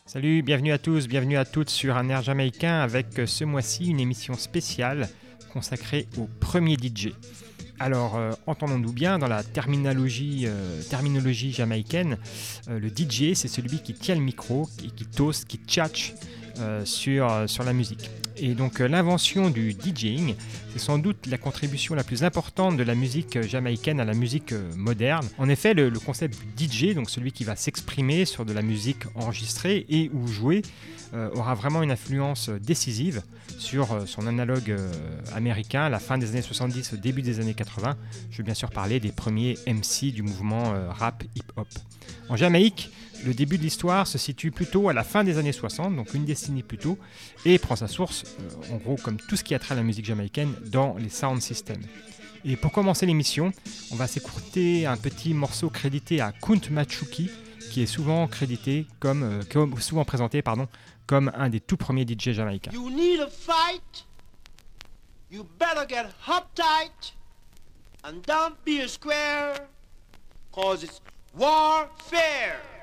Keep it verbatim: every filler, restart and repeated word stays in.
Salut, bienvenue à tous, bienvenue à toutes sur un air jamaïcain avec ce mois-ci une émission spéciale consacrée au premier D J. Alors, euh, entendons-nous bien, dans la terminologie, euh, terminologie jamaïcaine, euh, le D J, c'est celui qui tient le micro et qui toast, qui tchatche euh, sur, euh, sur la musique. Et donc, euh, l'invention du DJing, c'est sans doute la contribution la plus importante de la musique jamaïcaine à la musique euh, moderne. En effet, le, le concept du D J, donc celui qui va s'exprimer sur de la musique enregistrée et ou jouée, euh, aura vraiment une influence décisive sur euh, son analogue euh, américain à la fin des années soixante-dix, au début des années quatre-vingts. Je veux bien sûr parler des premiers M C du mouvement euh, rap hip-hop. En Jamaïque, le début de l'histoire se situe plutôt à la fin des années soixante, donc une décennie plus tôt, et prend sa source, euh, en gros comme tout ce qui a trait à la musique jamaïcaine, dans les sound systems. Et pour commencer l'émission, on va s'écouter un petit morceau crédité à Count Machuki, qui est souvent crédité comme, euh, comme souvent présenté pardon, comme un des tout premiers D J jamaïcains. You need a fight, you better get uptight, and don't be a square, cause it's warfare.